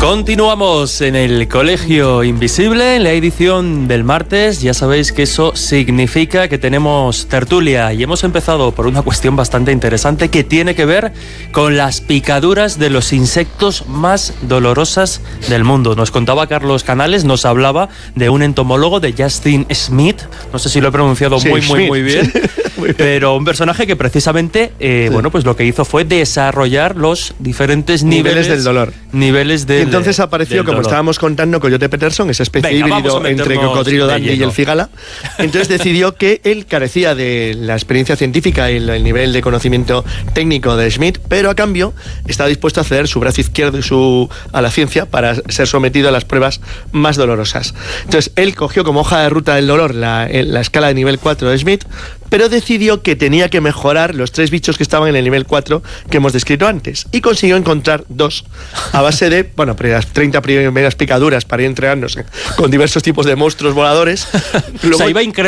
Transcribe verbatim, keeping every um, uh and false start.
Continuamos en el Colegio Invisible, en la edición del martes. Ya sabéis que eso significa que tenemos tertulia y hemos empezado por una cuestión bastante interesante que tiene que ver con las picaduras de los insectos más dolorosas del mundo. Nos contaba Carlos Canales, nos hablaba de un entomólogo, de Justin Smith, no sé si lo he pronunciado sí, muy, muy, Smith. muy bien, muy bien, pero un personaje que precisamente, eh, sí. bueno, pues lo que hizo fue desarrollar los diferentes niveles, niveles del dolor. Niveles del Entonces apareció, como dolor. estábamos contando, Coyote Peterson, esa especie Venga, híbrido entre cocodrilo dandy y el cigala. Entonces decidió que él carecía de la experiencia científica y el nivel de conocimiento técnico de Smith, pero a cambio estaba dispuesto a ceder su brazo izquierdo y su, a la ciencia para ser sometido a las pruebas más dolorosas. Entonces él cogió como hoja de ruta del dolor la, la escala de nivel cuatro de Smith, pero decidió que tenía que mejorar los tres bichos que estaban en el nivel cuatro que hemos descrito antes, y consiguió encontrar dos a base de, bueno, las treinta primeras picaduras para ir entrenarnos con diversos tipos de monstruos voladores. Luego, o sea, iba